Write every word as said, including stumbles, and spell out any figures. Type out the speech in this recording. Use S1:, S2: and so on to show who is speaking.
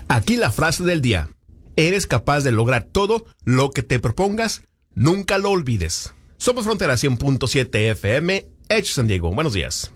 S1: Aquí la frase del día. Eres capaz de lograr todo lo que te propongas, nunca lo olvides. Somos Frontera cien punto siete F M, Hecho San Diego. Buenos días.